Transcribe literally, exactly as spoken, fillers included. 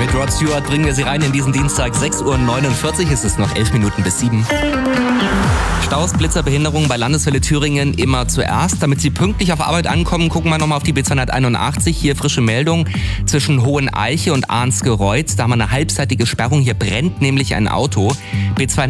Mit Rod Stewart bringen wir Sie rein in diesen Dienstag, sechs Uhr neunundvierzig, es ist noch elf Minuten bis sieben. Staus, Blitzer, Behinderungen bei Landeswelle Thüringen immer zuerst. Damit Sie pünktlich auf Arbeit ankommen, gucken wir nochmal auf die B zweihunderteinundachtzig. Hier frische Meldung zwischen Hoheneiche und Arnsgereuth. Da haben wir eine halbseitige Sperrung. Hier brennt nämlich ein Auto. B